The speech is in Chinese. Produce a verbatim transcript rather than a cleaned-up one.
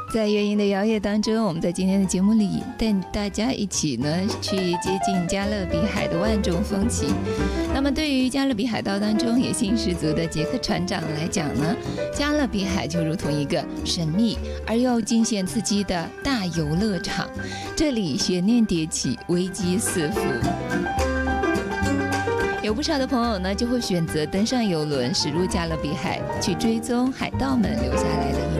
在乐音的摇曳当中，我们在今天的节目里带大家一起呢去接近加勒比海的万种风情。那么对于加勒比海盗当中野性十足的杰克船长来讲呢，加勒比海就如同一个神秘而又惊险刺激的大游乐场，这里悬念迭起，危机四伏。有不少的朋友呢就会选择登上游轮驶入加勒比海，去追踪海盗们留下来的